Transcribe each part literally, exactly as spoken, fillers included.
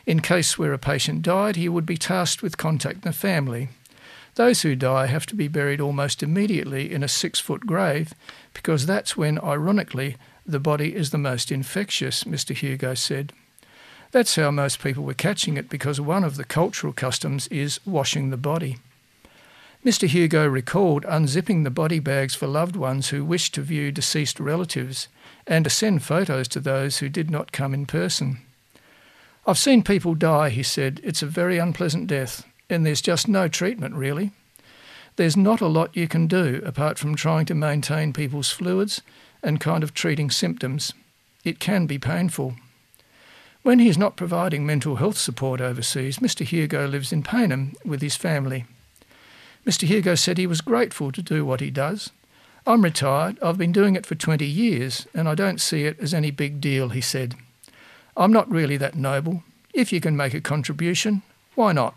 In case where a patient died, he would be tasked with contacting the family. Those who die have to be buried almost immediately in a six-foot grave because that's when, ironically, the body is the most infectious, Mister Hugo said. That's how most people were catching it, because one of the cultural customs is washing the body. Mister Hugo recalled unzipping the body bags for loved ones who wished to view deceased relatives and to send photos to those who did not come in person. I've seen people die, he said. It's a very unpleasant death, and there's just no treatment, really. There's not a lot you can do apart from trying to maintain people's fluids and kind of treating symptoms. It can be painful. When he's not providing mental health support overseas, Mister Hugo lives in Payneham with his family. Mister Hugo said he was grateful to do what he does. I'm retired, I've been doing it for twenty years, and I don't see it as any big deal, he said. I'm not really that noble. If you can make a contribution, why not?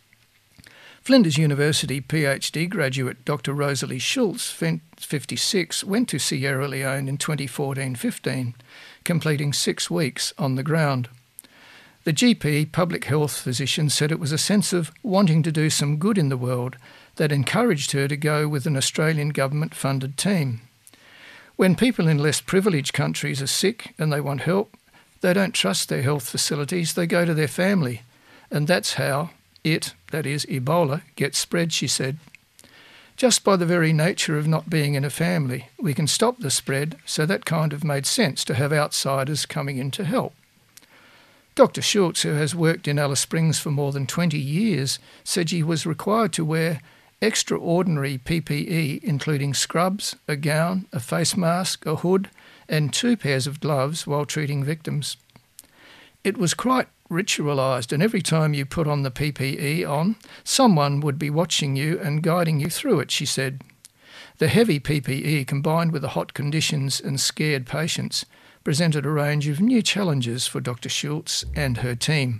Flinders University PhD graduate Doctor Rosalie Schultz, fifty-six, went to Sierra Leone in twenty fourteen fifteen, completing six weeks on the ground. The G P, public health physician, said it was a sense of wanting to do some good in the world that encouraged her to go with an Australian government-funded team. When people in less privileged countries are sick and they want help, they don't trust their health facilities, they go to their family. And that's how it, that is Ebola, gets spread, she said. Just by the very nature of not being in a family, we can stop the spread, so that kind of made sense to have outsiders coming in to help. Doctor Schultz, who has worked in Alice Springs for more than twenty years, said she was required to wear extraordinary P P E, including scrubs, a gown, a face mask, a hood, and two pairs of gloves while treating victims. It was quite ritualised, and every time you put on the P P E on, someone would be watching you and guiding you through it, she said. The heavy P P E, combined with the hot conditions and scared patients, presented a range of new challenges for Doctor Schultz and her team.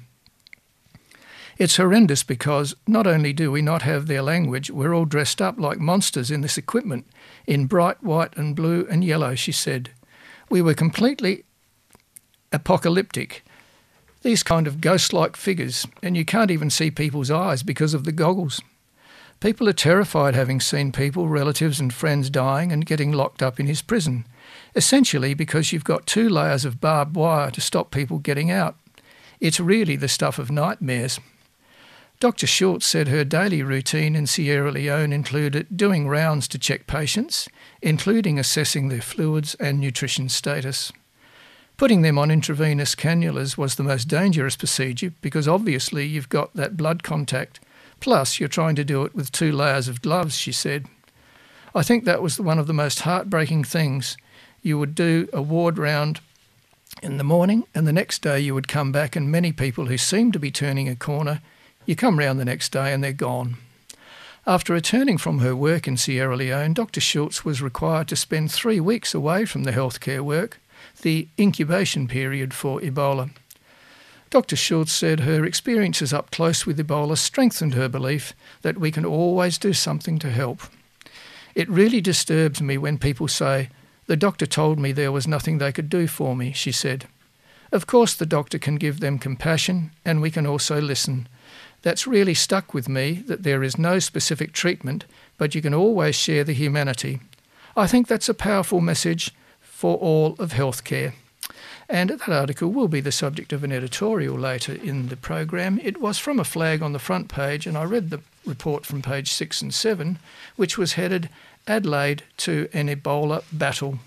It's horrendous because not only do we not have their language, we're all dressed up like monsters in this equipment, in bright white and blue and yellow, she said. We were completely apocalyptic, these kind of ghost-like figures, and you can't even see people's eyes because of the goggles. People are terrified having seen people, relatives and friends dying and getting locked up in his prison, essentially because you've got two layers of barbed wire to stop people getting out. It's really the stuff of nightmares. Doctor Schultz said her daily routine in Sierra Leone included doing rounds to check patients, including assessing their fluids and nutrition status. Putting them on intravenous cannulas was the most dangerous procedure because obviously you've got that blood contact, plus you're trying to do it with two layers of gloves, she said. I think that was one of the most heartbreaking things. You would do a ward round in the morning and the next day you would come back, and many people who seemed to be turning a corner, you come round the next day and they're gone. After returning from her work in Sierra Leone, Doctor Schultz was required to spend three weeks away from the healthcare work, the incubation period for Ebola. Doctor Schultz said her experiences up close with Ebola strengthened her belief that we can always do something to help. It really disturbs me when people say, "The doctor told me there was nothing they could do for me," she said. Of course the doctor can give them compassion, and we can also listen. That's really stuck with me, that there is no specific treatment, but you can always share the humanity. I think that's a powerful message for all of healthcare. And that article will be the subject of an editorial later in the program. It was from a flag on the front page, and I read the report from page six and seven, which was headed Adelaide to an Ebola battle.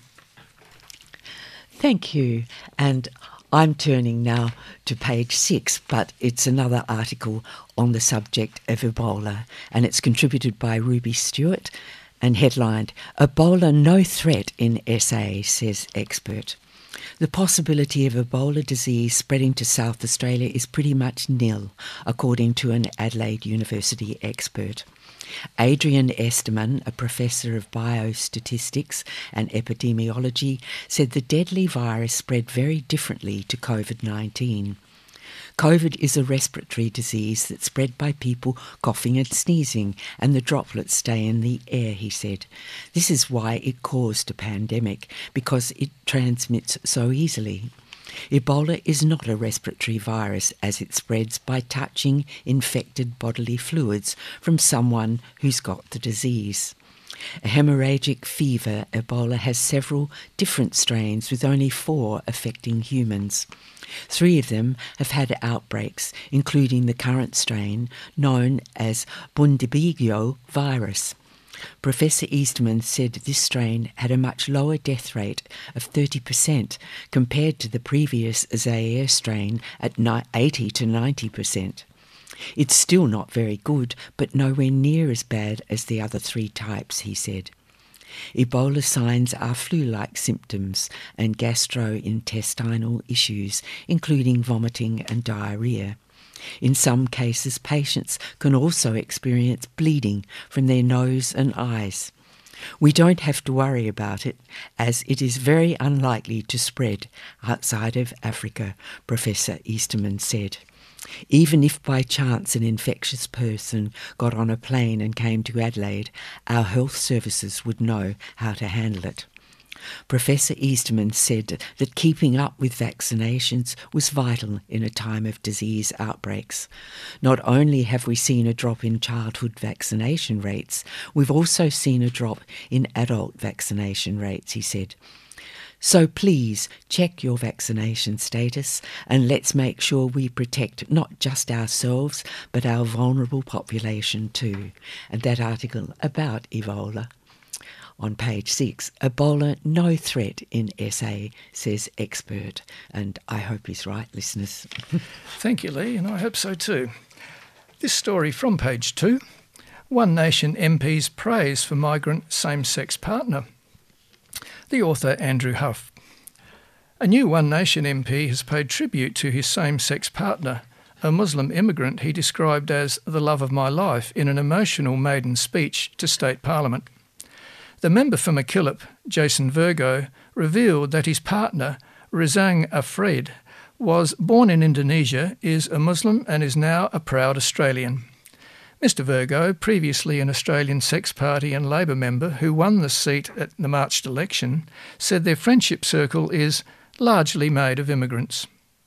Thank you. And I'm turning now to page six, but it's another article on the subject of Ebola, and it's contributed by Ruby Stewart and headlined, Ebola No Threat in S A, says expert. The possibility of Ebola disease spreading to South Australia is pretty much nil, according to an Adelaide University expert. Adrian Esterman, a professor of biostatistics and epidemiology, said the deadly virus spread very differently to COVID nineteen. COVID is a respiratory disease that's spread by people coughing and sneezing, and the droplets stay in the air, he said. This is why it caused a pandemic, because it transmits so easily. Ebola is not a respiratory virus as it spreads by touching infected bodily fluids from someone who's got the disease. A hemorrhagic fever, Ebola has several different strains with only four affecting humans. Three of them have had outbreaks, including the current strain known as Bundibugyo virus. Professor Easterman said this strain had a much lower death rate of thirty percent compared to the previous Zaire strain at eighty to ninety percent. It's still not very good, but nowhere near as bad as the other three types, he said. Ebola signs are flu-like symptoms and gastrointestinal issues, including vomiting and diarrhoea. In some cases, patients can also experience bleeding from their nose and eyes. We don't have to worry about it, as it is very unlikely to spread outside of Africa, Professor Easterman said. Even if by chance an infectious person got on a plane and came to Adelaide, our health services would know how to handle it. Professor Easterman said that keeping up with vaccinations was vital in a time of disease outbreaks. Not only have we seen a drop in childhood vaccination rates, we've also seen a drop in adult vaccination rates, he said. So please check your vaccination status and let's make sure we protect not just ourselves but our vulnerable population too. And that article about Ebola. On page six, Ebola, no threat in S A, says expert. And I hope he's right, listeners. Thank you, Lee, and I hope so too. This story from page two. One Nation M P's praise for migrant same-sex partner. The author, Andrew Huff. A new One Nation M P has paid tribute to his same-sex partner, a Muslim immigrant he described as the love of my life in an emotional maiden speech to State Parliament. The member for MacKillop, Jason Virgo, revealed that his partner, Rizang Afred, was born in Indonesia, is a Muslim and is now a proud Australian. Mister Virgo, previously an Australian Sex Party and Labor member who won the seat at the March election, said their friendship circle is largely made of immigrants.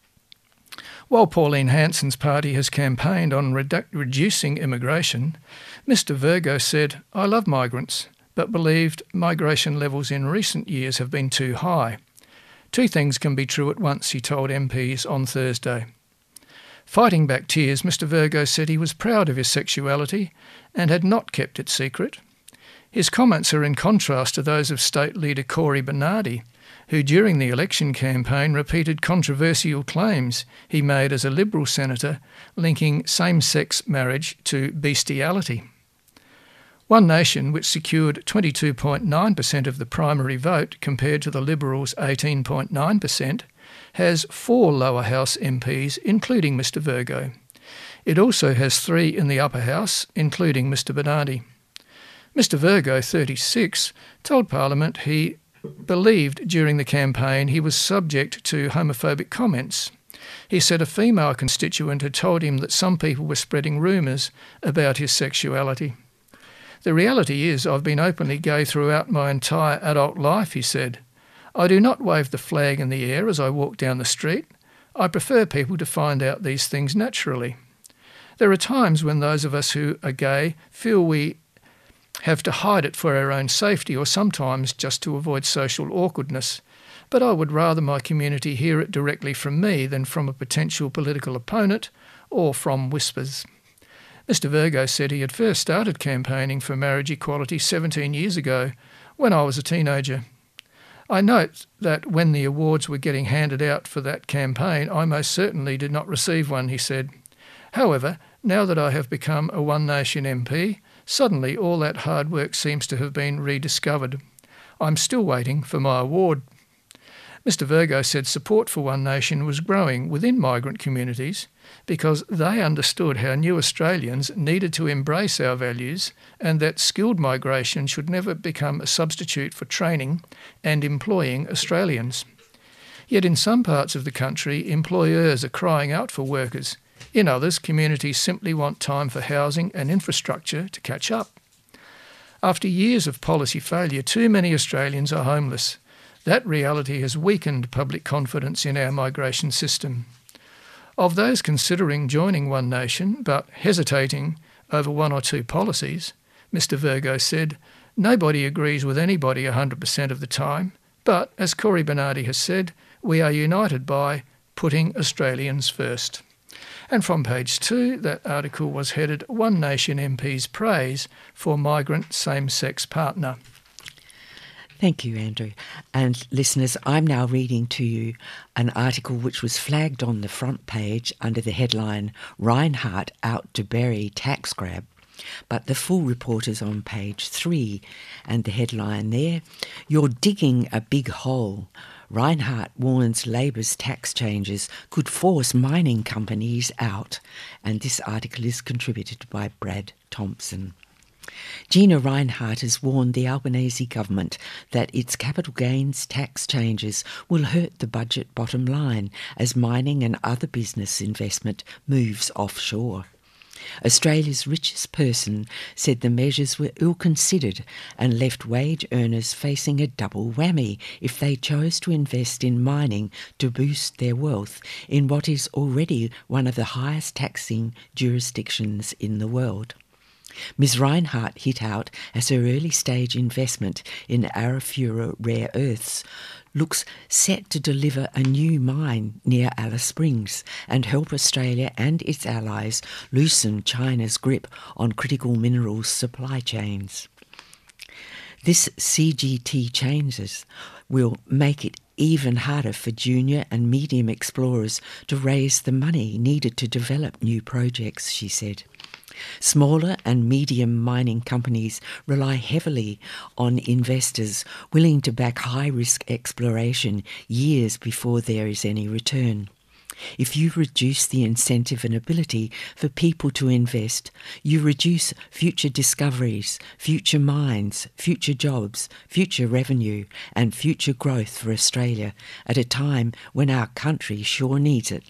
While Pauline Hanson's party has campaigned on redu- reducing immigration, Mister Virgo said, "I love migrants, but believed migration levels in recent years have been too high. Two things can be true at once," he told M Ps on Thursday. Fighting back tears, Mister Virgo said he was proud of his sexuality and had not kept it secret. His comments are in contrast to those of State Leader Cory Bernardi, who during the election campaign repeated controversial claims he made as a Liberal senator linking same-sex marriage to bestiality. One Nation, which secured twenty-two point nine percent of the primary vote compared to the Liberals' eighteen point nine percent, has four lower house M Ps, including Mister Virgo. It also has three in the upper house, including Mister Bernardi. Mister Virgo, thirty-six, told Parliament he believed during the campaign he was subject to homophobic comments. He said a female constituent had told him that some people were spreading rumours about his sexuality. "The reality is I've been openly gay throughout my entire adult life," he said. "I do not wave the flag in the air as I walk down the street. I prefer people to find out these things naturally. There are times when those of us who are gay feel we have to hide it for our own safety or sometimes just to avoid social awkwardness, but I would rather my community hear it directly from me than from a potential political opponent or from whispers." Mister Virgo said he had first started campaigning for marriage equality seventeen years ago, when I was a teenager. "I note that when the awards were getting handed out for that campaign, I most certainly did not receive one," he said. "However, now that I have become a One Nation M P, suddenly all that hard work seems to have been rediscovered. I'm still waiting for my award." Mister Virgo said support for One Nation was growing within migrant communities because they understood how new Australians needed to embrace our values and that skilled migration should never become a substitute for training and employing Australians. Yet in some parts of the country, employers are crying out for workers. In others, communities simply want time for housing and infrastructure to catch up. After years of policy failure, too many Australians are homeless. That reality has weakened public confidence in our migration system. Of those considering joining One Nation but hesitating over one or two policies, Mister Virgo said, "Nobody agrees with anybody one hundred percent of the time, but, as Cory Bernardi has said, we are united by putting Australians first." And from page two, that article was headed One Nation M Ps Praise for Migrant Same-Sex Partner. Thank you, Andrew. And listeners, I'm now reading to you an article which was flagged on the front page under the headline, "Reinhardt Out to Bury Tax Grab." But the full report is on page three, and the headline there, "You're digging a big hole. Reinhardt warns Labor's tax changes could force mining companies out." And this article is contributed by Brad Thompson. Gina Reinhardt has warned the Albanese government that its capital gains tax changes will hurt the budget bottom line as mining and other business investment moves offshore. Australia's richest person said the measures were ill-considered and left wage earners facing a double whammy if they chose to invest in mining to boost their wealth in what is already one of the highest taxing jurisdictions in the world. Miz Reinhardt hit out as her early-stage investment in Arafura Rare Earths looks set to deliver a new mine near Alice Springs and help Australia and its allies loosen China's grip on critical minerals supply chains. This C G T changes will make it even harder for junior and medium explorers to raise the money needed to develop new projects, she said. Smaller and medium mining companies rely heavily on investors willing to back high-risk exploration years before there is any return. If you reduce the incentive and ability for people to invest, you reduce future discoveries, future mines, future jobs, future revenue, and future growth for Australia at a time when our country sure needs it.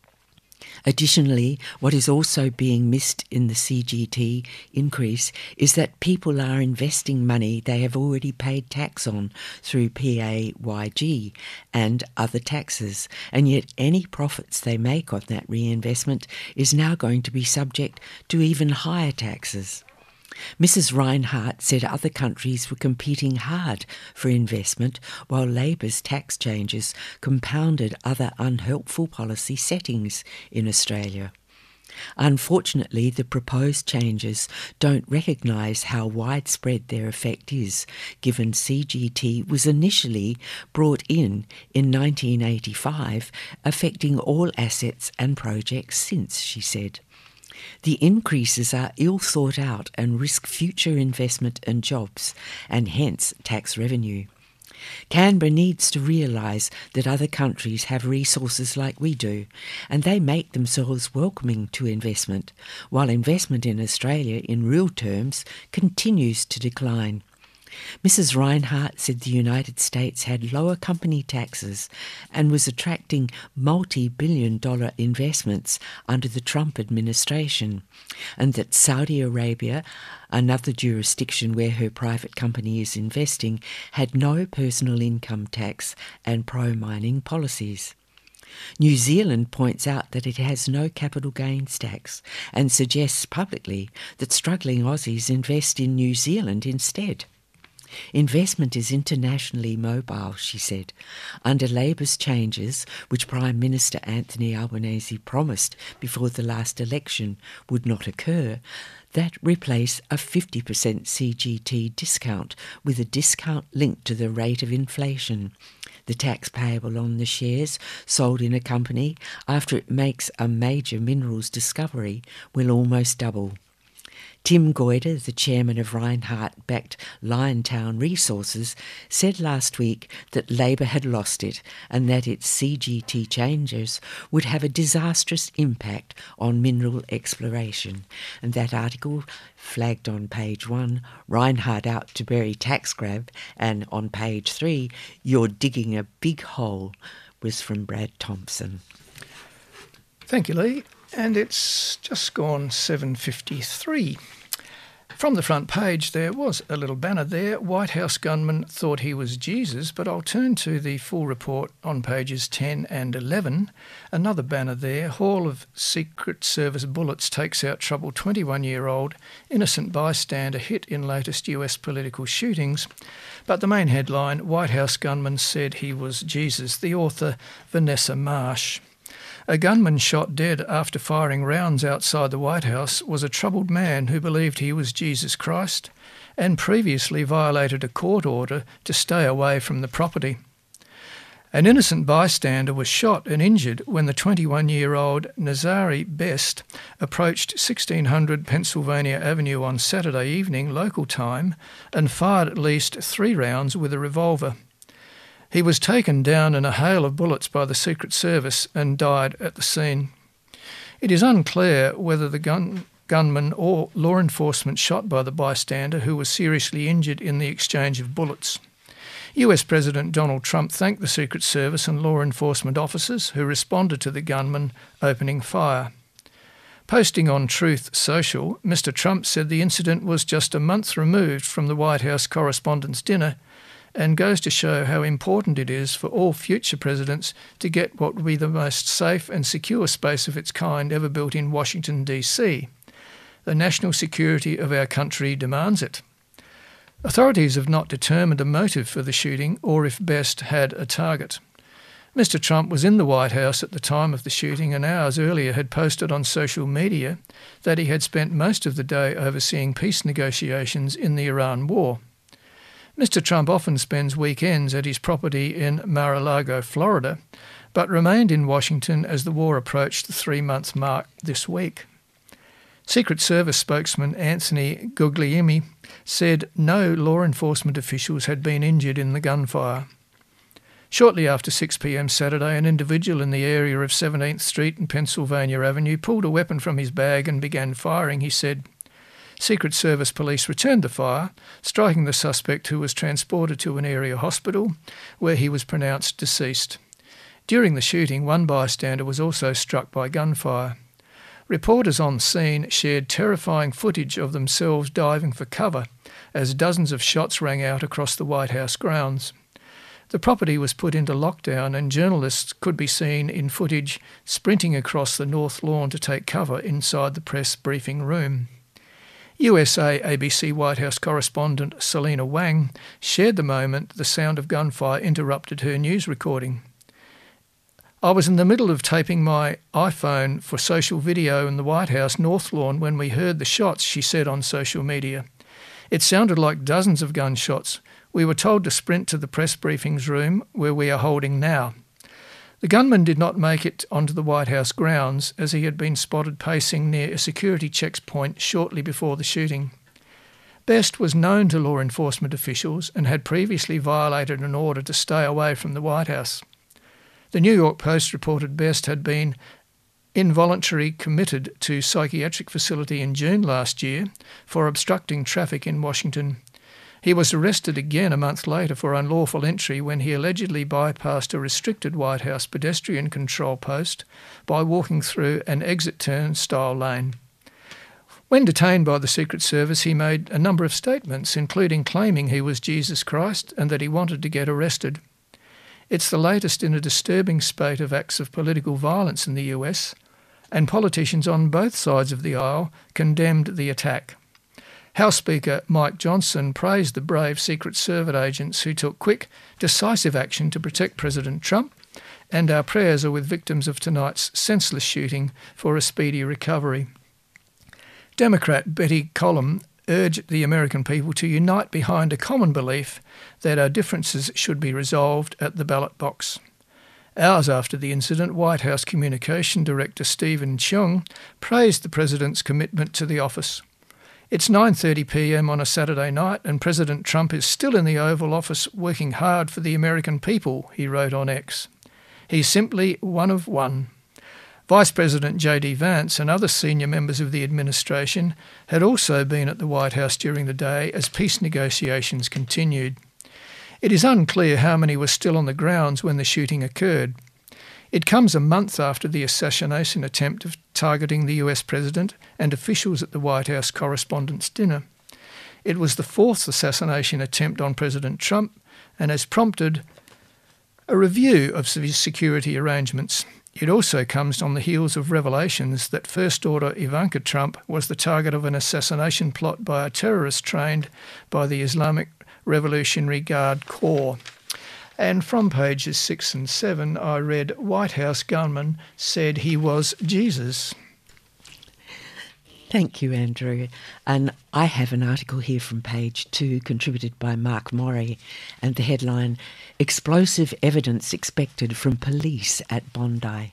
Additionally, what is also being missed in the C G T increase is that people are investing money they have already paid tax on through P A Y G and other taxes, and yet any profits they make on that reinvestment is now going to be subject to even higher taxes. Missus Reinhardt said other countries were competing hard for investment while Labor's tax changes compounded other unhelpful policy settings in Australia. Unfortunately, the proposed changes don't recognise how widespread their effect is, given C G T was initially brought in in nineteen eighty-five, affecting all assets and projects since, she said. The increases are ill thought out and risk future investment and jobs, and hence tax revenue. Canberra needs to realise that other countries have resources like we do, and they make themselves welcoming to investment, while investment in Australia in real terms continues to decline. Missus Reinhardt said the United States had lower company taxes and was attracting multi-billion dollar investments under the Trump administration, and that Saudi Arabia, another jurisdiction where her private company is investing, had no personal income tax and pro-mining policies. New Zealand points out that it has no capital gains tax and suggests publicly that struggling Aussies invest in New Zealand instead. Investment is internationally mobile, she said. Under Labor's changes, which Prime Minister Anthony Albanese promised before the last election would not occur, that replace a fifty percent C G T discount with a discount linked to the rate of inflation. The tax payable on the shares sold in a company after it makes a major minerals discovery will almost double. Tim Goyder, the chairman of Reinhardt-backed Liontown Resources, said last week that Labor had lost it and that its C G T changes would have a disastrous impact on mineral exploration. And that article, flagged on page one, Reinhardt Out to Bury Tax Grab, and on page three, You're Digging a Big Hole, was from Brad Thompson. Thank you, Lee. And it's just gone seven fifty-three. From the front page there was a little banner there. White House gunman thought he was Jesus, but I'll turn to the full report on pages ten and eleven. Another banner there. Haul of Secret Service bullets takes out troubled twenty-one-year-old innocent bystander hit in latest U S political shootings. But the main headline, White House gunman said he was Jesus. The author, Vanessa Marsh. A gunman shot dead after firing rounds outside the White House was a troubled man who believed he was Jesus Christ and previously violated a court order to stay away from the property. An innocent bystander was shot and injured when the twenty-one-year-old Nazari Best approached sixteen hundred Pennsylvania Avenue on Saturday evening local time and fired at least three rounds with a revolver. He was taken down in a hail of bullets by the Secret Service and died at the scene. It is unclear whether the gun, gunman or law enforcement shot by the bystander who was seriously injured in the exchange of bullets. U S President Donald Trump thanked the Secret Service and law enforcement officers who responded to the gunman opening fire. Posting on Truth Social, Mister Trump said the incident was just a month removed from the White House Correspondents' Dinner and goes to show how important it is for all future presidents to get what will be the most safe and secure space of its kind ever built in Washington, D C. The national security of our country demands it. Authorities have not determined a motive for the shooting or if Best had a target. Mister Trump was in the White House at the time of the shooting and hours earlier had posted on social media that he had spent most of the day overseeing peace negotiations in the Iran war. Mister Trump often spends weekends at his property in Mar-a-Lago, Florida, but remained in Washington as the war approached the three-month mark this week. Secret Service spokesman Anthony Guglielmi said no law enforcement officials had been injured in the gunfire. Shortly after six p m Saturday, an individual in the area of seventeenth Street and Pennsylvania Avenue pulled a weapon from his bag and began firing, he said. Secret Service police returned the fire, striking the suspect who was transported to an area hospital where he was pronounced deceased. During the shooting, one bystander was also struck by gunfire. Reporters on scene shared terrifying footage of themselves diving for cover as dozens of shots rang out across the White House grounds. The property was put into lockdown and journalists could be seen in footage sprinting across the North Lawn to take cover inside the press briefing room. U S A A B C White House correspondent Selena Wang shared the moment the sound of gunfire interrupted her news recording. I was in the middle of taping my iPhone for social video in the White House North Lawn when we heard the shots, she said on social media. It sounded like dozens of gunshots. We were told to sprint to the press briefings room where we are holding now. The gunman did not make it onto the White House grounds as he had been spotted pacing near a security checkpoint shortly before the shooting. Best was known to law enforcement officials and had previously violated an order to stay away from the White House. The New York Post reported Best had been involuntarily committed to psychiatric facility in June last year for obstructing traffic in Washington. He was arrested again a month later for unlawful entry when he allegedly bypassed a restricted White House pedestrian control post by walking through an exit turnstile lane. When detained by the Secret Service, he made a number of statements, including claiming he was Jesus Christ and that he wanted to get arrested. It's the latest in a disturbing spate of acts of political violence in the U S, and politicians on both sides of the aisle condemned the attack. House Speaker Mike Johnson praised the brave Secret Service agents who took quick, decisive action to protect President Trump, and our prayers are with victims of tonight's senseless shooting for a speedy recovery. Democrat Betty Collum urged the American people to unite behind a common belief that our differences should be resolved at the ballot box. Hours after the incident, White House Communication Director Stephen Cheung praised the President's commitment to the office. It's nine thirty p m on a Saturday night and President Trump is still in the Oval Office working hard for the American people, he wrote on X. He's simply one of one. Vice President J D Vance and other senior members of the administration had also been at the White House during the day as peace negotiations continued. It is unclear how many were still on the grounds when the shooting occurred. It comes a month after the assassination attempt of targeting the U S President and officials at the White House Correspondents' Dinner. It was the fourth assassination attempt on President Trump and has prompted a review of his security arrangements. It also comes on the heels of revelations that First Daughter Ivanka Trump was the target of an assassination plot by a terrorist trained by the Islamic Revolutionary Guard Corps. And from pages six and seven, I read White House gunman said he was Jesus. Thank you, Andrew. And I have an article here from page two, contributed by Mark Morey, and the headline, Explosive Evidence Expected from Police at Bondi.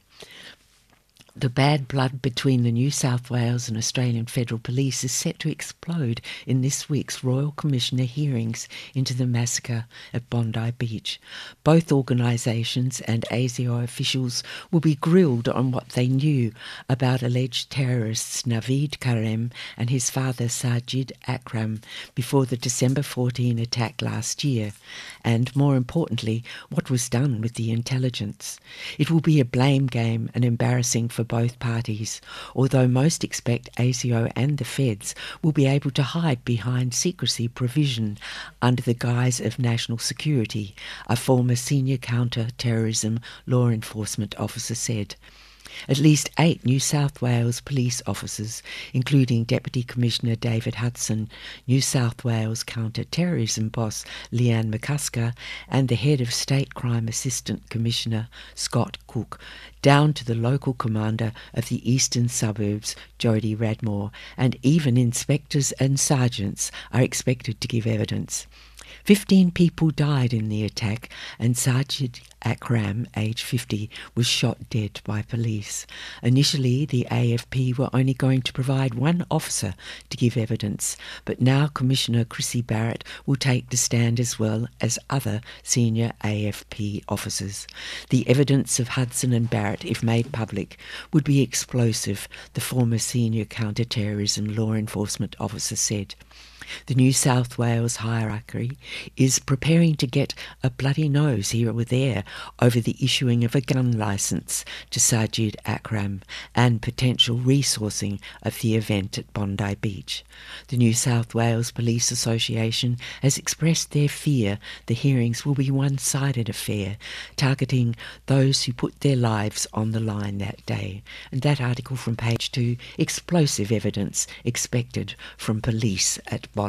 The bad blood between the New South Wales and Australian Federal Police is set to explode in this week's Royal Commissioner hearings into the massacre at Bondi Beach. Both organisations and A S I O officials will be grilled on what they knew about alleged terrorists Naveed Karem and his father Sajid Akram before the December fourteenth attack last year, and more importantly, what was done with the intelligence. It will be a blame game and embarrassing for both parties, although most expect A S I O and the feds will be able to hide behind secrecy provision under the guise of national security, a former senior counter-terrorism law enforcement officer said. At least eight New South Wales police officers, including Deputy Commissioner David Hudson, New South Wales Counter-Terrorism boss Leanne McCusker, and the head of State Crime Assistant Commissioner Scott Cook, down to the local commander of the eastern suburbs, Jodie Radmore, and even inspectors and sergeants are expected to give evidence. Fifteen people died in the attack, and Sajid Akram, aged fifty, was shot dead by police. Initially, the A F P were only going to provide one officer to give evidence, but now Commissioner Chrissy Barrett will take the stand as well as other senior A F P officers. The evidence of Hudson and Barrett, if made public, would be explosive, the former senior counter-terrorism law enforcement officer said. The New South Wales hierarchy is preparing to get a bloody nose here or there over the issuing of a gun licence to Sajid Akram and potential resourcing of the event at Bondi Beach. The New South Wales Police Association has expressed their fear the hearings will be a one-sided affair, targeting those who put their lives on the line that day. And that article from page two, Explosive Evidence Expected from Police at Bondi.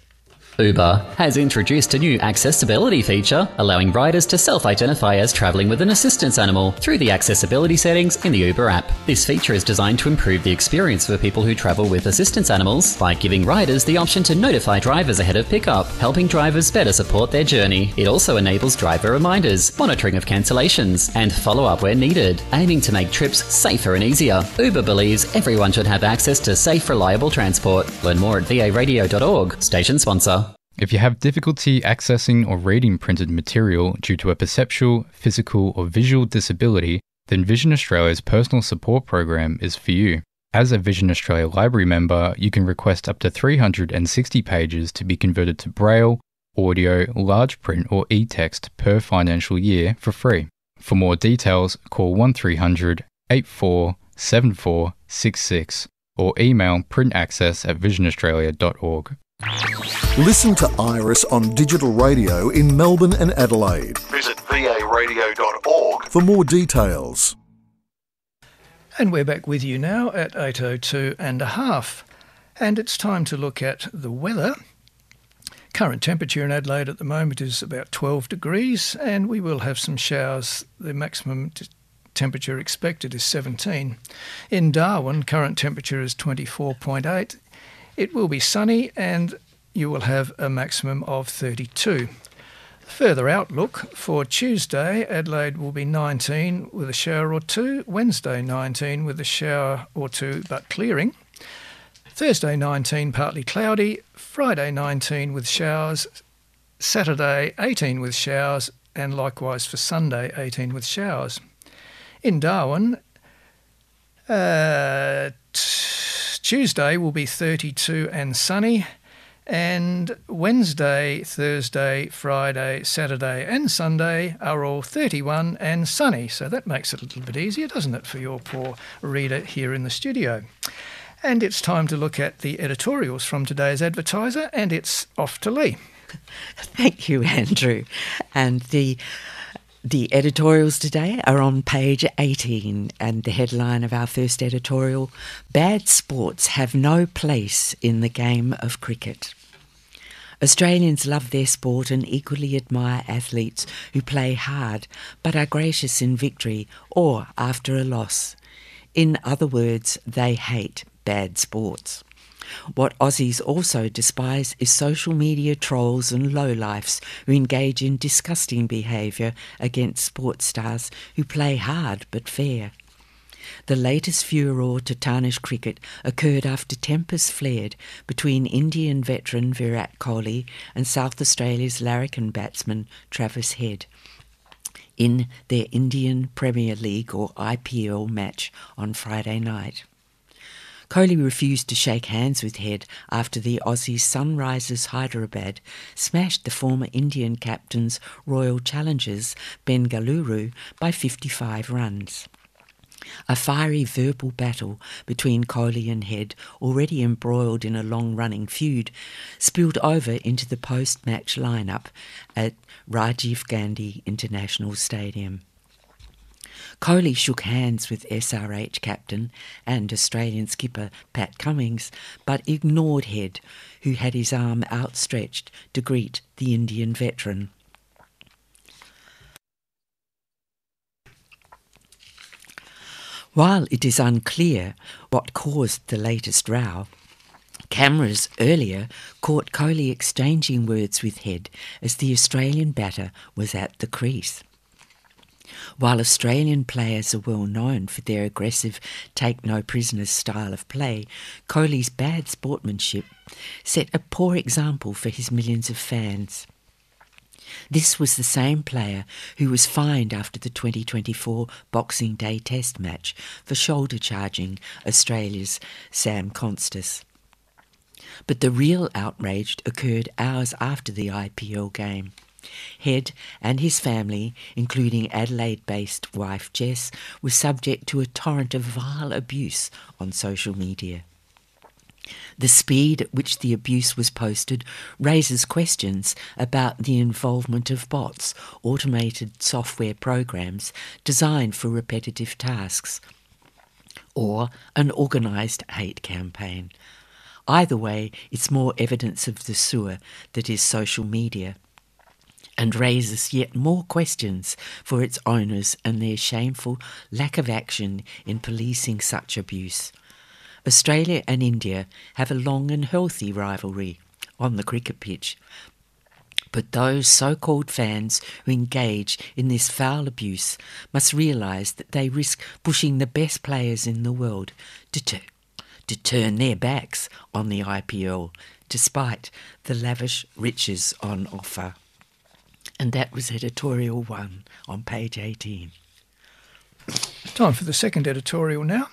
Uber has introduced a new accessibility feature, allowing riders to self-identify as travelling with an assistance animal through the accessibility settings in the Uber app. This feature is designed to improve the experience for people who travel with assistance animals by giving riders the option to notify drivers ahead of pickup, helping drivers better support their journey. It also enables driver reminders, monitoring of cancellations, and follow-up where needed, aiming to make trips safer and easier. Uber believes everyone should have access to safe, reliable transport. Learn more at v a radio dot org. Station sponsor. If you have difficulty accessing or reading printed material due to a perceptual, physical or visual disability, then Vision Australia's personal support program is for you. As a Vision Australia Library member, you can request up to three hundred sixty pages to be converted to Braille, audio, large print or e-text per financial year for free. For more details, call one three hundred, eight four seven four six six or email printaccess at vision australia dot org. Listen to Iris on digital radio in Melbourne and Adelaide. Visit v a radio dot org for more details. And we're back with you now at eight oh two and a half. And it's time to look at the weather. Current temperature in Adelaide at the moment is about twelve degrees, and we will have some showers. The maximum t- temperature expected is seventeen. In Darwin, current temperature is twenty-four point eight. It will be sunny and you will have a maximum of thirty-two. Further outlook for Tuesday, Adelaide will be nineteen with a shower or two. Wednesday, nineteen with a shower or two but clearing. Thursday, nineteen partly cloudy. Friday, nineteen with showers. Saturday, eighteen with showers, and likewise for Sunday, eighteen with showers. In Darwin, uh, t- Tuesday will be thirty-two and sunny, and Wednesday, Thursday, Friday, Saturday and Sunday are all thirty-one and sunny. So that makes it a little bit easier, doesn't it, for your poor reader here in the studio. And it's time to look at the editorials from today's advertiser, and it's off to Lee. Thank you, Andrew. And the the editorials today are on page eighteen, and the headline of our first editorial, "Bad sports have no place in the game of cricket." Australians love their sport and equally admire athletes who play hard but are gracious in victory or after a loss. In other words, they hate bad sports. What Aussies also despise is social media trolls and lowlifes who engage in disgusting behaviour against sports stars who play hard but fair. The latest furore to tarnish cricket occurred after tempers flared between Indian veteran Virat Kohli and South Australia's larrikin batsman Travis Head in their Indian Premier League or I P L match on Friday night. Kohli refused to shake hands with Head after the Aussie Sunrisers Hyderabad smashed the former Indian captain's Royal Challengers Bengaluru by fifty-five runs. A fiery verbal battle between Kohli and Head, already embroiled in a long-running feud, spilled over into the post-match lineup at Rajiv Gandhi International Stadium. Kohli shook hands with S R H captain and Australian skipper Pat Cummins, but ignored Head, who had his arm outstretched to greet the Indian veteran. While it is unclear what caused the latest row, cameras earlier caught Kohli exchanging words with Head as the Australian batter was at the crease. While Australian players are well known for their aggressive take-no-prisoners style of play, Kohli's bad sportsmanship set a poor example for his millions of fans. This was the same player who was fined after the twenty twenty-four Boxing Day Test match for shoulder charging Australia's Sam Constas. But the real outrage occurred hours after the I P L game. Head and his family, including Adelaide-based wife Jess, were subject to a torrent of vile abuse on social media. The speed at which the abuse was posted raises questions about the involvement of bots, automated software programs designed for repetitive tasks, or an organised hate campaign. Either way, it's more evidence of the sewer that is social media, and raises yet more questions for its owners and their shameful lack of action in policing such abuse. Australia and India have a long and healthy rivalry on the cricket pitch, but those so-called fans who engage in this foul abuse must realise that they risk pushing the best players in the world to, t- to turn their backs on the I P L, despite the lavish riches on offer. And that was editorial one on page eighteen. Time for the second editorial now.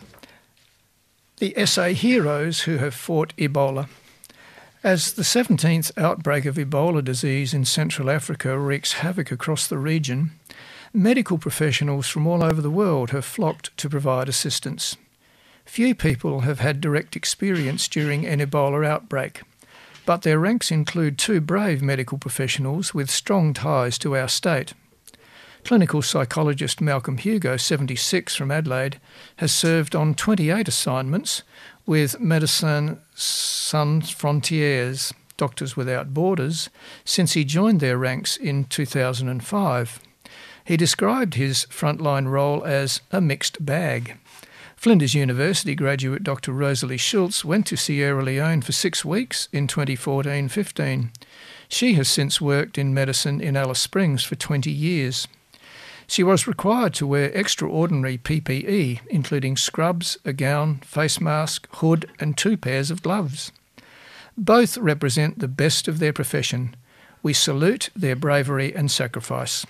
The S A heroes who have fought Ebola. As the seventeenth outbreak of Ebola disease in Central Africa wreaks havoc across the region, medical professionals from all over the world have flocked to provide assistance. Few people have had direct experience during an Ebola outbreak, but their ranks include two brave medical professionals with strong ties to our state. Clinical psychologist Malcolm Hugo, seventy-six, from Adelaide, has served on twenty-eight assignments with Médecins Sans Frontières, Doctors Without Borders, since he joined their ranks in two thousand five. He described his frontline role as a mixed bag. Flinders University graduate Doctor Rosalie Schultz went to Sierra Leone for six weeks in twenty fourteen fifteen. She has since worked in medicine in Alice Springs for twenty years. She was required to wear extraordinary P P E, including scrubs, a gown, face mask, hood and two pairs of gloves. Both represent the best of their profession. We salute their bravery and sacrifice.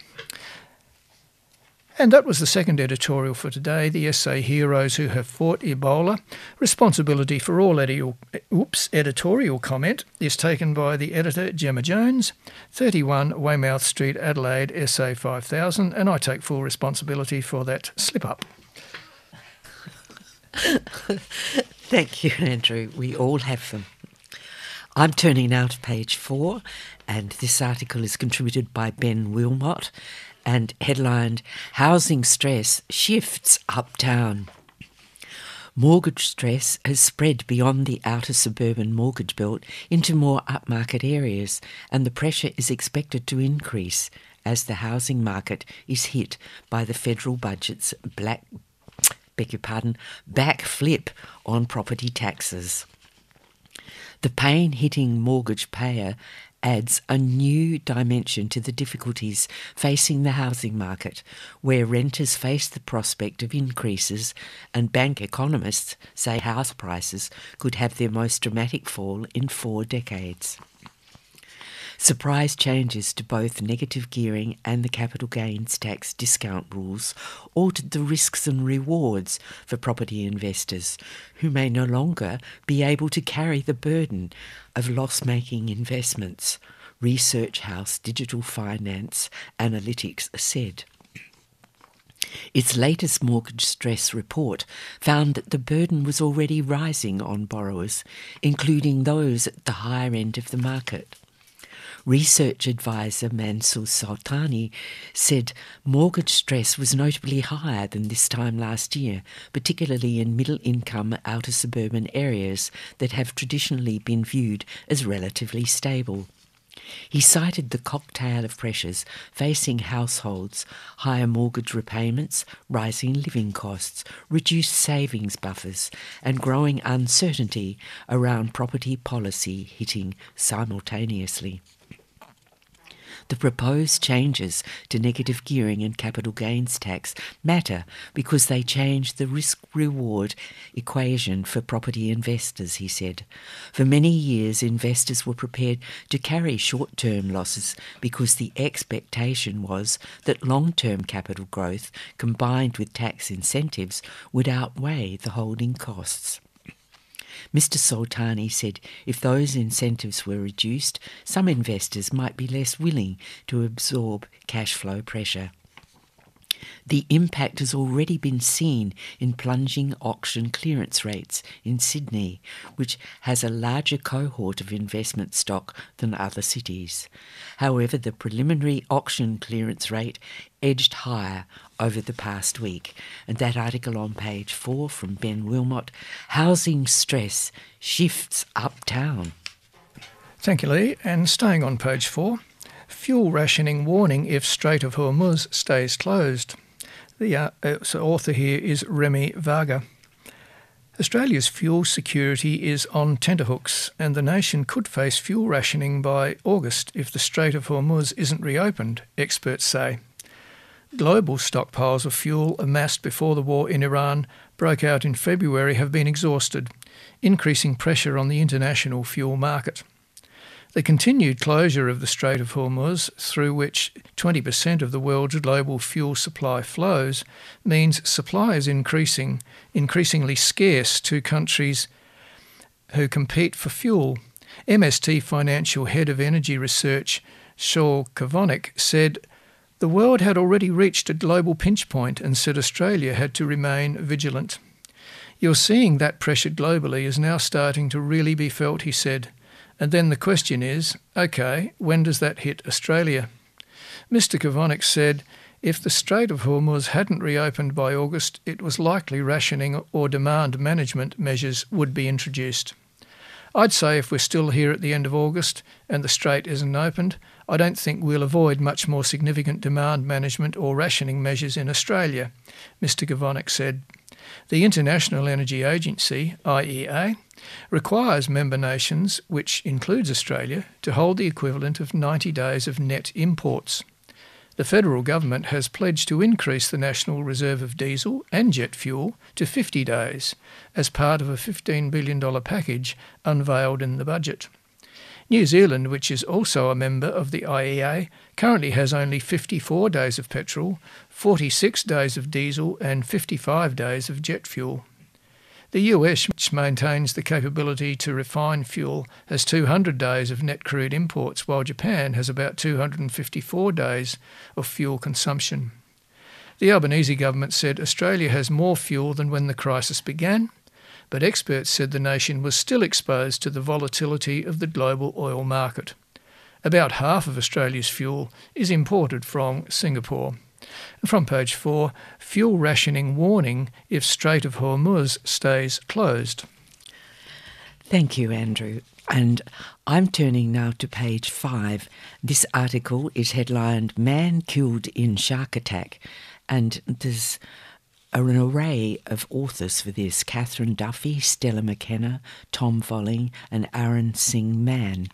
And that was the second editorial for today, the S A heroes who have fought Ebola. Responsibility for all edi- oops, editorial comment is taken by the editor, Gemma Jones, thirty-one Weymouth Street, Adelaide, S A five thousand, and I take full responsibility for that slip-up. Thank you, Andrew. We all have them. I'm turning now to page four, and this article is contributed by Ben Wilmot and headlined, Housing Stress Shifts Uptown. Mortgage stress has spread beyond the outer suburban mortgage belt into more upmarket areas, and the pressure is expected to increase as the housing market is hit by the federal budget's black, beg your pardon, backflip on property taxes. The pain hitting mortgage payer adds a new dimension to the difficulties facing the housing market, where renters face the prospect of increases, and bank economists say house prices could have their most dramatic fall in four decades. Surprise changes to both negative gearing and the capital gains tax discount rules altered the risks and rewards for property investors, who may no longer be able to carry the burden of loss-making investments, research house Digital Finance Analytics said. Its latest mortgage stress report found that the burden was already rising on borrowers, including those at the higher end of the market. Research advisor Mansour Sultani said mortgage stress was notably higher than this time last year, particularly in middle-income outer suburban areas that have traditionally been viewed as relatively stable. He cited the cocktail of pressures facing households: higher mortgage repayments, rising living costs, reduced savings buffers, and growing uncertainty around property policy hitting simultaneously. The proposed changes to negative gearing and capital gains tax matter because they change the risk-reward equation for property investors, he said. For many years, investors were prepared to carry short-term losses because the expectation was that long-term capital growth combined with tax incentives would outweigh the holding costs. Mister Sultani said if those incentives were reduced, some investors might be less willing to absorb cash flow pressure. The impact has already been seen in plunging auction clearance rates in Sydney, which has a larger cohort of investment stock than other cities. However, the preliminary auction clearance rate edged higher over the past week. And that article on page four from Ben Wilmot, Housing Stress Shifts Uptown. Thank you, Lee. And staying on page four, fuel rationing warning if Strait of Hormuz stays closed. The uh, so author here is Remy Varga. Australia's fuel security is on tenterhooks, and the nation could face fuel rationing by August if the Strait of Hormuz isn't reopened, experts say. Global stockpiles of fuel amassed before the war in Iran broke out in February have been exhausted, increasing pressure on the international fuel market. The continued closure of the Strait of Hormuz, through which twenty percent of the world's global fuel supply flows, means supply is increasing, increasingly scarce to countries who compete for fuel. M S T Financial Head of Energy Research, Shaul Kavonik, said the world had already reached a global pinch point and said Australia had to remain vigilant. You're seeing that pressure globally is now starting to really be felt, he said. And then the question is, OK, when does that hit Australia? Mister Kavonik said if the Strait of Hormuz hadn't reopened by August, it was likely rationing or demand management measures would be introduced. I'd say if we're still here at the end of August and the Strait isn't opened, I don't think we'll avoid much more significant demand management or rationing measures in Australia, Mister Kavonik said. The International Energy Agency, I E A, requires member nations, which includes Australia, to hold the equivalent of ninety days of net imports. The federal government has pledged to increase the national reserve of diesel and jet fuel to fifty days as part of a fifteen billion dollars package unveiled in the budget. New Zealand, which is also a member of the I E A, currently has only fifty-four days of petrol, forty-six days of diesel and fifty-five days of jet fuel. The U S, which maintains the capability to refine fuel, has two hundred days of net crude imports, while Japan has about two hundred fifty-four days of fuel consumption. The Albanese government said Australia has more fuel than when the crisis began, but experts said the nation was still exposed to the volatility of the global oil market. About half of Australia's fuel is imported from Singapore. And from page four, fuel rationing warning if Strait of Hormuz stays closed. Thank you, Andrew. And I'm turning now to page five. This article is headlined Man Killed in Shark Attack, and there's an array of authors for this: Catherine Duffy, Stella McKenna, Tom Volling and Aaron Singh Mann.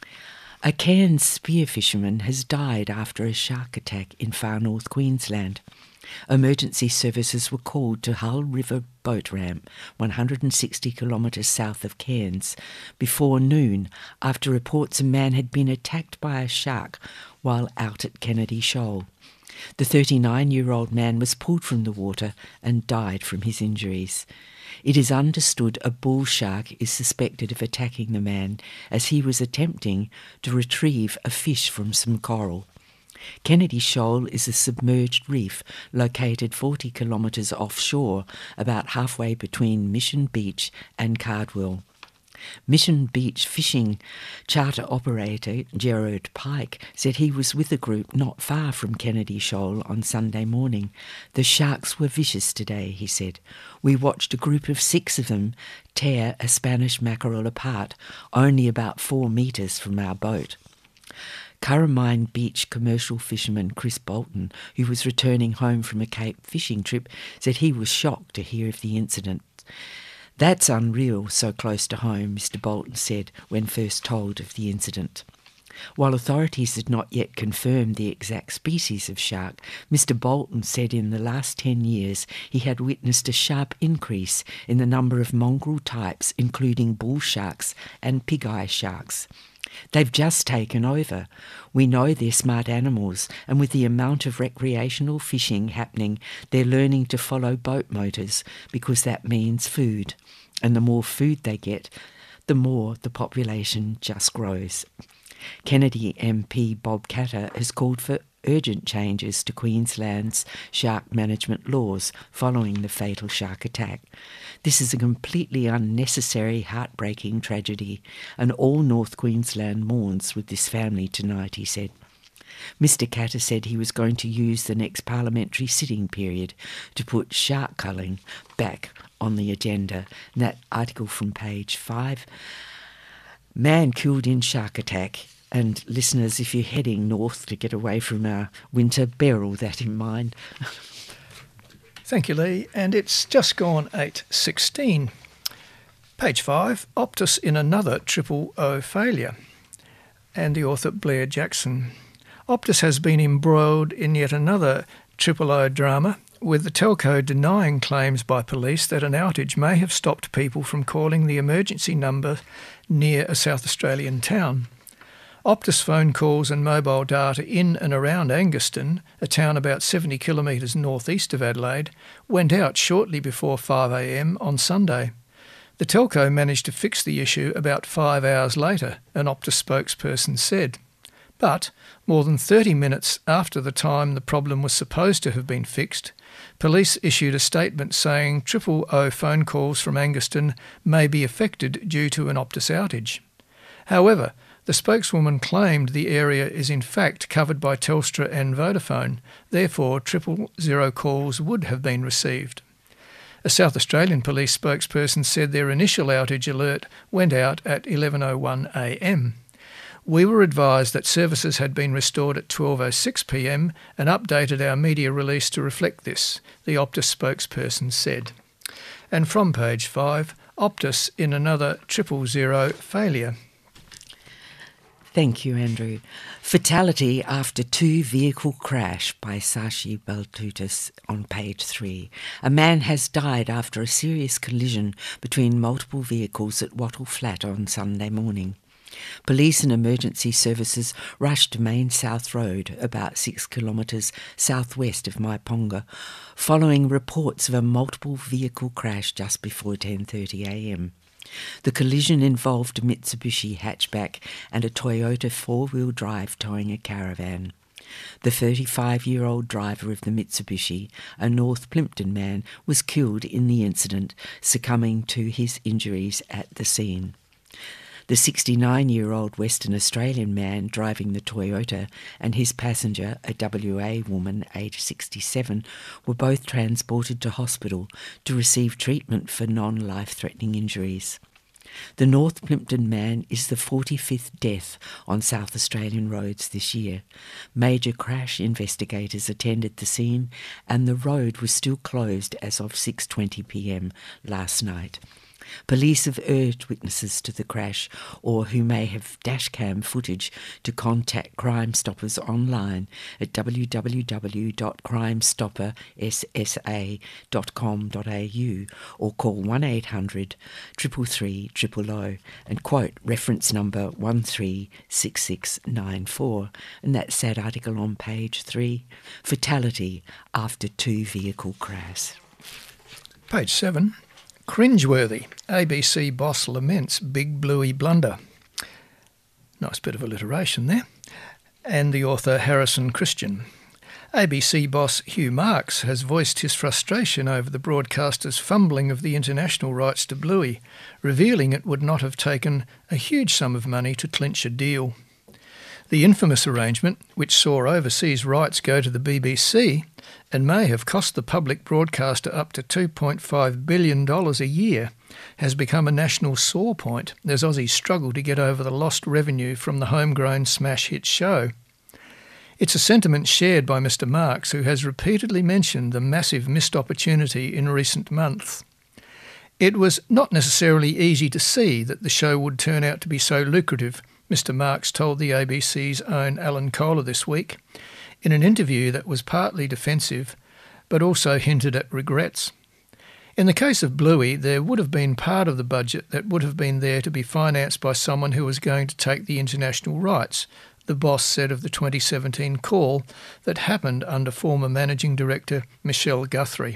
A Cairns spear fisherman has died after a shark attack in far north Queensland. Emergency services were called to Hull River Boat Ramp, one hundred sixty kilometres south of Cairns, before noon after reports a man had been attacked by a shark while out at Kennedy Shoal. The thirty-nine-year-old man was pulled from the water and died from his injuries. It is understood a bull shark is suspected of attacking the man as he was attempting to retrieve a fish from some coral. Kennedy Shoal is a submerged reef located forty kilometres offshore, about halfway between Mission Beach and Cardwell. Mission Beach fishing charter operator Gerard Pike said he was with a group not far from Kennedy Shoal on Sunday morning. The sharks were vicious today, he said. We watched a group of six of them tear a Spanish mackerel apart, only about four metres from our boat. Curramine Beach commercial fisherman Chris Bolton, who was returning home from a Cape fishing trip, said he was shocked to hear of the incident. That's unreal, so close to home, Mister Bolton said when first told of the incident. While authorities had not yet confirmed the exact species of shark, Mister Bolton said in the last ten years he had witnessed a sharp increase in the number of mongrel types, including bull sharks and pig-eye sharks. They've just taken over. We know they're smart animals, and with the amount of recreational fishing happening, they're learning to follow boat motors because that means food. And the more food they get, the more the population just grows. Kennedy M P Bob Katter has called for urgent changes to Queensland's shark management laws following the fatal shark attack. This is a completely unnecessary, heartbreaking tragedy, and all North Queensland mourns with this family tonight, he said. Mister Katter said he was going to use the next parliamentary sitting period to put shark culling back on the agenda. And that article from page five. Man killed in shark attack. And listeners, if you're heading north to get away from our winter, bear all that in mind. Thank you, Lee. And it's just gone eight sixteen. Page five, Optus in another triple O failure. And the author Blair Jackson. Optus has been embroiled in yet another triple O drama, with the telco denying claims by police that an outage may have stopped people from calling the emergency number near a South Australian town. Optus phone calls and mobile data in and around Angaston, a town about seventy kilometres northeast of Adelaide, went out shortly before five a m on Sunday. The telco managed to fix the issue about five hours later, an Optus spokesperson said. But more than thirty minutes after the time the problem was supposed to have been fixed, police issued a statement saying triple O phone calls from Angaston may be affected due to an Optus outage. However, the spokeswoman claimed the area is in fact covered by Telstra and Vodafone, therefore triple zero calls would have been received. A South Australian police spokesperson said their initial outage alert went out at eleven oh one a m. We were advised that services had been restored at twelve oh six p m and updated our media release to reflect this, the Optus spokesperson said. And from page five, Optus in another triple zero failure. Thank you, Andrew. Fatality after two-vehicle crash by Sashi Baltutis on page three. A man has died after a serious collision between multiple vehicles at Wattle Flat on Sunday morning. Police and emergency services rushed to Main South Road, about six kilometres southwest of Maiponga, following reports of a multiple vehicle crash just before ten thirty a m. The collision involved a Mitsubishi hatchback and a Toyota four-wheel drive towing a caravan. The thirty-five-year-old driver of the Mitsubishi, a North Plympton man, was killed in the incident, succumbing to his injuries at the scene. The sixty-nine-year-old Western Australian man driving the Toyota and his passenger, a W A woman aged sixty-seven, were both transported to hospital to receive treatment for non-life-threatening injuries. The North Plympton man is the forty-fifth death on South Australian roads this year. Major crash investigators attended the scene and the road was still closed as of six twenty p m last night. Police have urged witnesses to the crash or who may have dashcam footage to contact Crime Stoppers online at w w w dot crime stopper s s a dot com dot a u or call one eight hundred, three three three, zero zero zero and quote reference number one three six six nine four. And that's that article on page three, Fatality After Two Vehicle Crash. Page seven. Cringeworthy. A B C boss laments Big Bluey blunder. Nice bit of alliteration there. And the author Harrison Christian. A B C boss Hugh Marks has voiced his frustration over the broadcaster's fumbling of the international rights to Bluey, revealing it would not have taken a huge sum of money to clinch a deal. The infamous arrangement, which saw overseas rights go to the B B C and may have cost the public broadcaster up to two point five billion dollars a year, has become a national sore point as Aussies struggle to get over the lost revenue from the homegrown smash hit show. It's a sentiment shared by Mister Marks, who has repeatedly mentioned the massive missed opportunity in recent months. It was not necessarily easy to see that the show would turn out to be so lucrative, Mister Marks told the A B C's own Alan Kohler this week, in an interview that was partly defensive, but also hinted at regrets. In the case of Bluey, there would have been part of the budget that would have been there to be financed by someone who was going to take the international rights, the boss said of the twenty seventeen call that happened under former Managing Director Michelle Guthrie.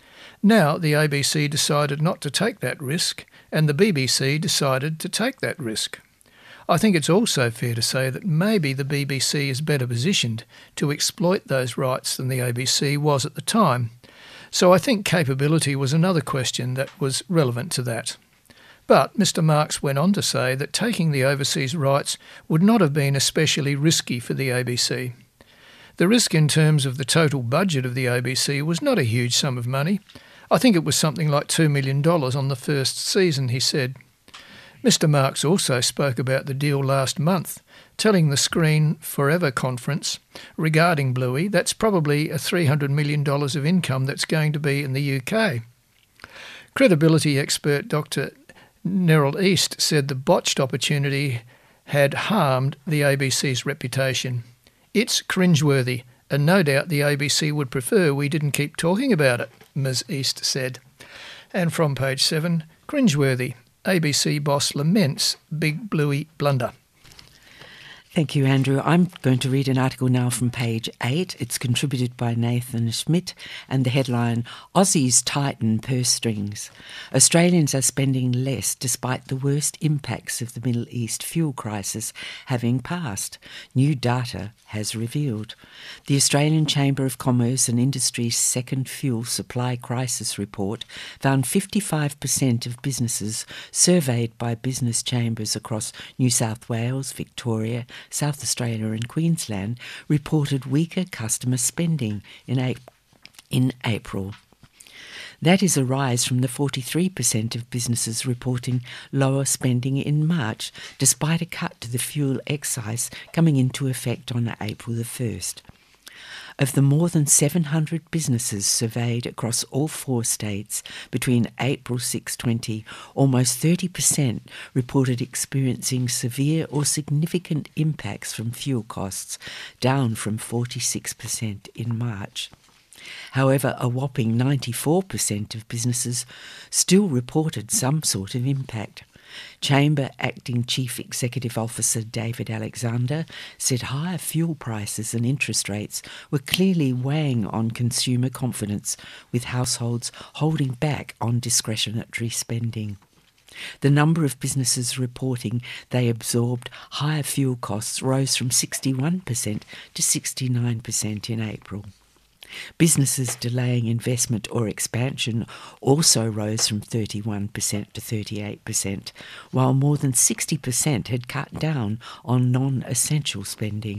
Now the A B C decided not to take that risk, and the B B C decided to take that risk. I think it's also fair to say that maybe the B B C is better positioned to exploit those rights than the A B C was at the time. So I think capability was another question that was relevant to that. But Mister Marks went on to say that taking the overseas rights would not have been especially risky for the A B C. The risk in terms of the total budget of the A B C was not a huge sum of money. I think it was something like two million dollars on the first season, he said. Mister Marks also spoke about the deal last month, telling the Screen Forever conference regarding Bluey that's probably a three hundred million dollars of income that's going to be in the U K. Credibility expert Doctor Neril East said the botched opportunity had harmed the A B C's reputation. It's cringeworthy, and no doubt the A B C would prefer we didn't keep talking about it, Miz East said. And from page seven, cringeworthy. A B C boss laments Big Bluey blunder. Thank you, Andrew. I'm going to read an article now from page eight. It's contributed by Nathan Schmidt, and the headline, Aussies tighten purse strings. Australians are spending less despite the worst impacts of the Middle East fuel crisis having passed, new data has revealed. The Australian Chamber of Commerce and Industry's second fuel supply crisis report found fifty-five percent of businesses surveyed by business chambers across New South Wales, Victoria, South Australia and Queensland reported weaker customer spending in April. That is a rise from the forty-three percent of businesses reporting lower spending in March, despite a cut to the fuel excise coming into effect on April the first. Of the more than seven hundred businesses surveyed across all four states between April sixth twenty, almost thirty percent reported experiencing severe or significant impacts from fuel costs, down from forty-six percent in March. However, a whopping ninety-four percent of businesses still reported some sort of impact. Chamber Acting Chief Executive Officer David Alexander said higher fuel prices and interest rates were clearly weighing on consumer confidence, with households holding back on discretionary spending. The number of businesses reporting they absorbed higher fuel costs rose from sixty-one percent to sixty-nine percent in April. Businesses delaying investment or expansion also rose from thirty-one percent to thirty-eight percent, while more than sixty percent had cut down on non-essential spending.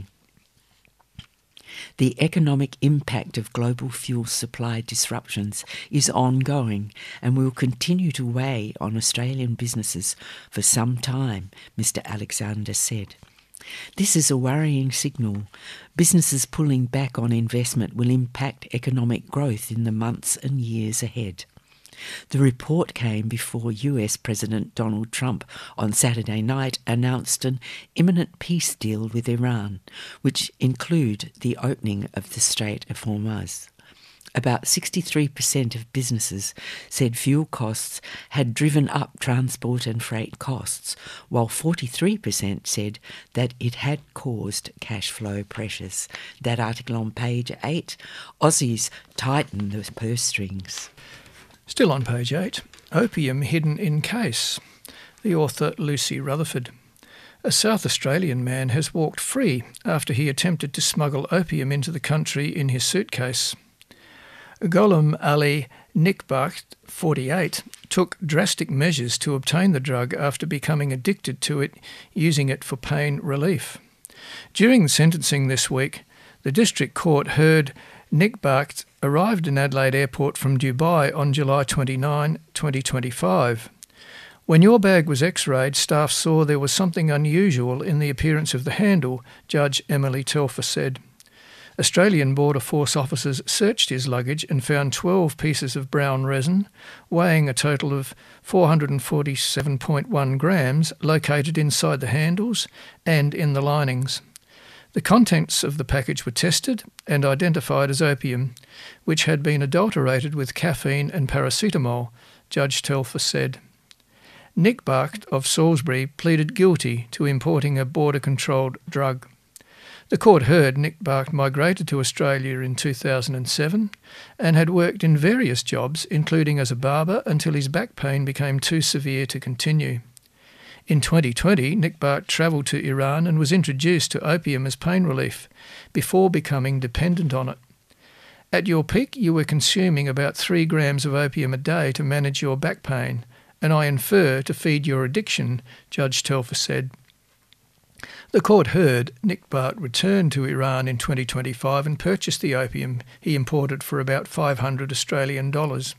The economic impact of global fuel supply disruptions is ongoing and will continue to weigh on Australian businesses for some time, Mister Alexander said. This is a worrying signal. Businesses pulling back on investment will impact economic growth in the months and years ahead. The report came before U S President Donald Trump on Saturday night announced an imminent peace deal with Iran, which include the opening of the Strait of Hormuz. About sixty-three percent of businesses said fuel costs had driven up transport and freight costs, while forty-three percent said that it had caused cash flow pressures. That article on page eight. Aussies tighten the purse strings. Still on page eight, Opium Hidden in Case. The author Lucy Rutherford. A South Australian man has walked free after he attempted to smuggle opium into the country in his suitcase. Ghulam Ali Nikbakhsh, forty-eight, took drastic measures to obtain the drug after becoming addicted to it, using it for pain relief. During the sentencing this week, the District Court heard Nikbakhsh arrived in Adelaide Airport from Dubai on July twenty-ninth, twenty twenty-five. When your bag was x-rayed, staff saw there was something unusual in the appearance of the handle, Judge Emily Telfer said. Australian Border Force officers searched his luggage and found twelve pieces of brown resin, weighing a total of four hundred forty-seven point one grams, located inside the handles and in the linings. The contents of the package were tested and identified as opium, which had been adulterated with caffeine and paracetamol, Judge Telfer said. Nikbakhsh of Salisbury pleaded guilty to importing a border-controlled drug. The court heard Nikbakhsh migrated to Australia in two thousand seven and had worked in various jobs, including as a barber, until his back pain became too severe to continue. In twenty twenty, Nikbakhsh travelled to Iran and was introduced to opium as pain relief before becoming dependent on it. At your peak, you were consuming about three grams of opium a day to manage your back pain, and I infer to feed your addiction, Judge Telfer said. The court heard Nikbakhsh returned to Iran in twenty twenty-five and purchased the opium he imported for about five hundred Australian dollars.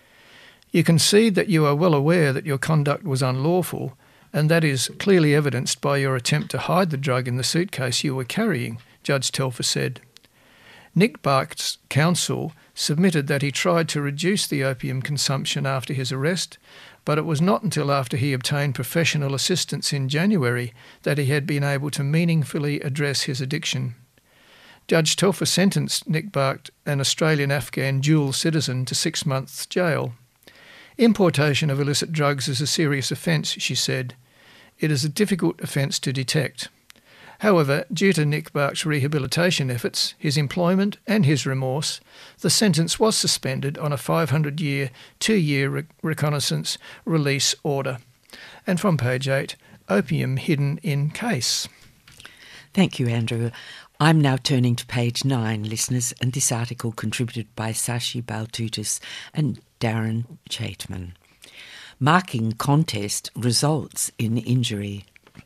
You concede that you are well aware that your conduct was unlawful, and that is clearly evidenced by your attempt to hide the drug in the suitcase you were carrying, Judge Telfer said. Nikbakhsh's counsel submitted that he tried to reduce the opium consumption after his arrest, but it was not until after he obtained professional assistance in January that he had been able to meaningfully address his addiction. Judge Telfer sentenced Nikbakhsh, an Australian-Afghan dual citizen, to six months jail. Importation of illicit drugs is a serious offence, she said. It is a difficult offence to detect. However, due to Nikbakhsh's rehabilitation efforts, his employment and his remorse, the sentence was suspended on a five hundred year, two-year re- reconnaissance release order. And from page eight, Opium Hidden in Case. Thank you, Andrew. I'm now turning to page nine, listeners, and this article contributed by Sashi Baltutis and Darren Chaitman. Marking contest results in injury.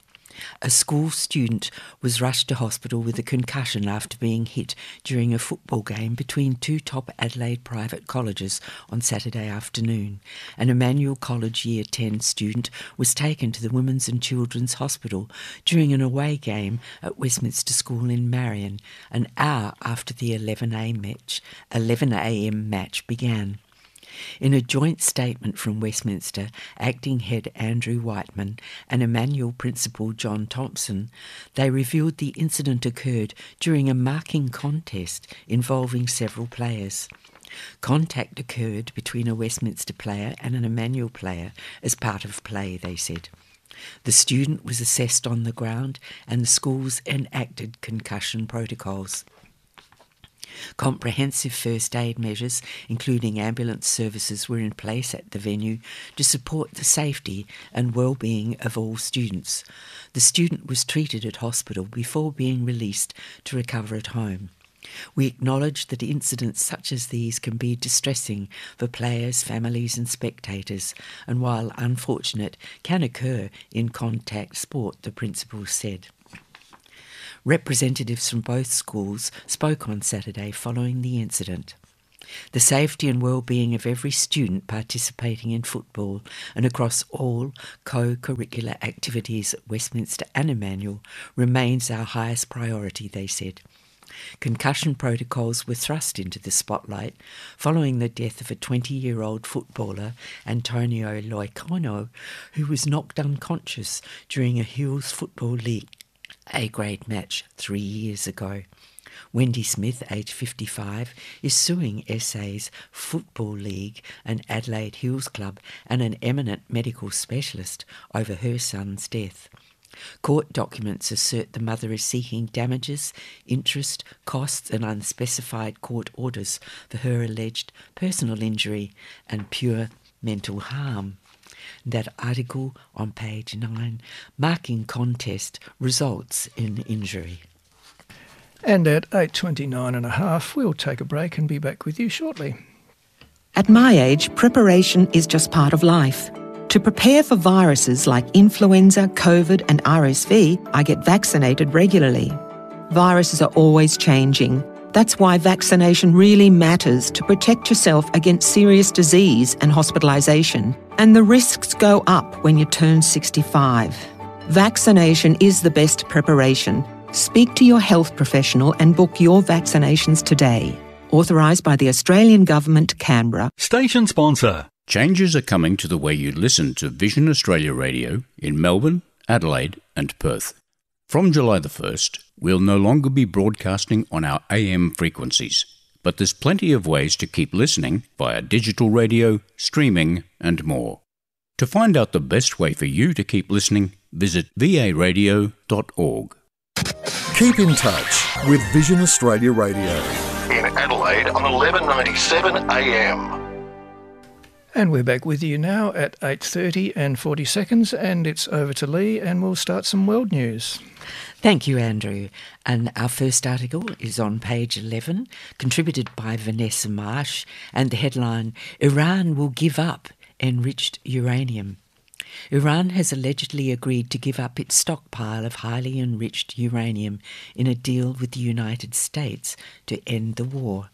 A school student was rushed to hospital with a concussion after being hit during a football game between two top Adelaide private colleges on Saturday afternoon. An Emmanuel College Year ten student was taken to the Women's and Children's Hospital during an away game at Westminster School in Marion, an hour after the eleven a.m. match, eleven a.m. match began. In a joint statement from Westminster, Acting Head Andrew Whiteman and Emmanuel Principal John Thompson, they revealed the incident occurred during a marking contest involving several players. Contact occurred between a Westminster player and an Emmanuel player as part of play, they said. The student was assessed on the ground and the schools enacted concussion protocols. Comprehensive first aid measures, including ambulance services, were in place at the venue to support the safety and well-being of all students. The student was treated at hospital before being released to recover at home. We acknowledge that incidents such as these can be distressing for players, families and spectators, and while unfortunate, can occur in contact sport, the principal said. Representatives from both schools spoke on Saturday following the incident. The safety and well-being of every student participating in football and across all co-curricular activities at Westminster and Emmanuel remains our highest priority, they said. Concussion protocols were thrust into the spotlight following the death of a twenty-year-old footballer, Antonio Loicono, who was knocked unconscious during a Hills Football League A-grade match three years ago. Wendy Smith, aged fifty-five, is suing S A's Football League, an Adelaide Hills club and an eminent medical specialist over her son's death. Court documents assert the mother is seeking damages, interest, costs and unspecified court orders for her alleged personal injury and pure mental harm. That article on page nine, marking contest results in injury. And at eight twenty-nine and a half, we'll take a break and be back with you shortly. At my age, preparation is just part of life. To prepare for viruses like influenza, COVID and R S V, I get vaccinated regularly. Viruses are always changing. That's why vaccination really matters to protect yourself against serious disease and hospitalisation. And the risks go up when you turn sixty-five. Vaccination is the best preparation. Speak to your health professional and book your vaccinations today. Authorised by the Australian Government, Canberra. Station sponsor. Changes are coming to the way you listen to Vision Australia Radio in Melbourne, Adelaide and Perth. From July the first, we'll no longer be broadcasting on our A M frequencies, but there's plenty of ways to keep listening via digital radio, streaming and more. To find out the best way for you to keep listening, visit v a radio dot org. Keep in touch with Vision Australia Radio. In Adelaide on eleven ninety-seven A M. And we're back with you now at eight thirty and forty seconds, and it's over to Lee and we'll start some world news. Thank you, Andrew. And our first article is on page eleven, contributed by Vanessa Marsh, and the headline, Iran will give up enriched uranium. Iran has allegedly agreed to give up its stockpile of highly enriched uranium in a deal with the United States to end the war.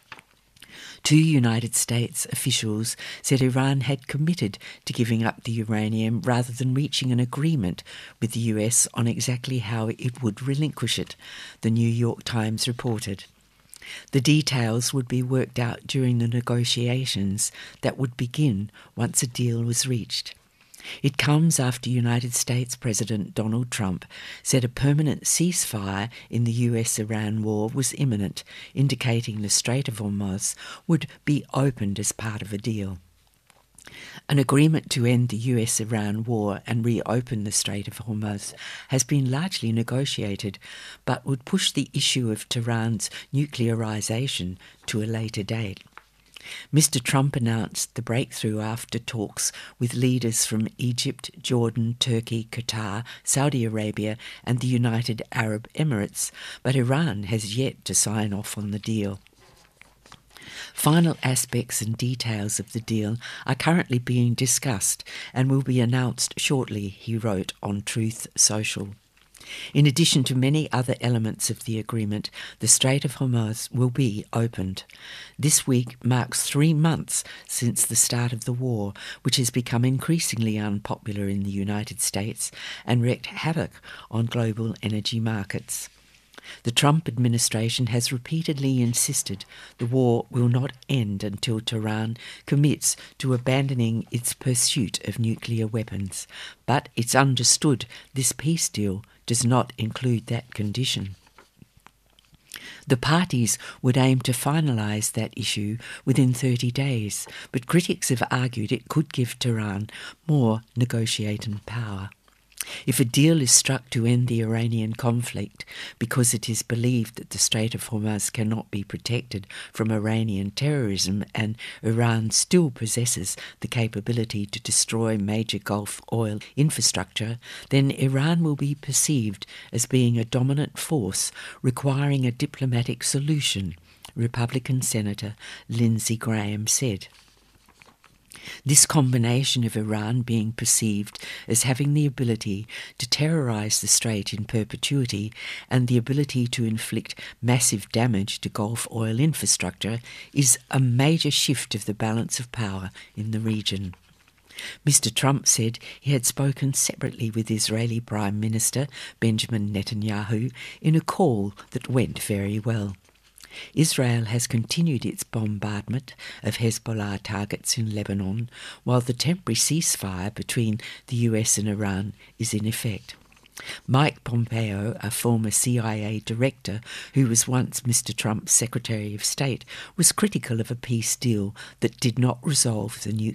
Two United States officials said Iran had committed to giving up the uranium rather than reaching an agreement with the U S on exactly how it would relinquish it, the New York Times reported. The details would be worked out during the negotiations that would begin once a deal was reached. It comes after United States President Donald Trump said a permanent ceasefire in the U S-Iran war was imminent, indicating the Strait of Hormuz would be opened as part of a deal. An agreement to end the U S-Iran war and reopen the Strait of Hormuz has been largely negotiated, but would push the issue of Tehran's nuclearization to a later date. Mister Trump announced the breakthrough after talks with leaders from Egypt, Jordan, Turkey, Qatar, Saudi Arabia and the United Arab Emirates, but Iran has yet to sign off on the deal. Final aspects and details of the deal are currently being discussed and will be announced shortly, he wrote on Truth Social. In addition to many other elements of the agreement, the Strait of Hormuz will be opened. This week marks three months since the start of the war, which has become increasingly unpopular in the United States and wreaked havoc on global energy markets. The Trump administration has repeatedly insisted the war will not end until Tehran commits to abandoning its pursuit of nuclear weapons, but it's understood this peace deal does not include that condition. The parties would aim to finalise that issue within thirty days, but critics have argued it could give Tehran more negotiating power. If a deal is struck to end the Iranian conflict because it is believed that the Strait of Hormuz cannot be protected from Iranian terrorism and Iran still possesses the capability to destroy major Gulf oil infrastructure, then Iran will be perceived as being a dominant force requiring a diplomatic solution, Republican Senator Lindsey Graham said. This combination of Iran being perceived as having the ability to terrorise the Strait in perpetuity and the ability to inflict massive damage to Gulf oil infrastructure is a major shift of the balance of power in the region. Mister Trump said he had spoken separately with Israeli Prime Minister Benjamin Netanyahu in a call that went very well. Israel has continued its bombardment of Hezbollah targets in Lebanon, while the temporary ceasefire between the U S and Iran is in effect. Mike Pompeo, a former C I A director who was once Mister Trump's Secretary of State, was critical of a peace deal that did not resolve the